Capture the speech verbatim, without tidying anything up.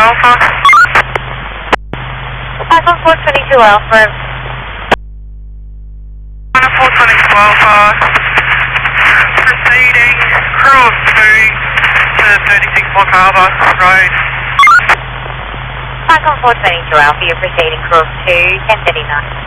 Alpha. Falcon four twenty-two Alpha. four twenty-two Alpha. Proceeding cross two to thirty-six Block Harbour Road. Falcon four twenty-two Alpha, you're proceeding cross two, ten thirty-nine.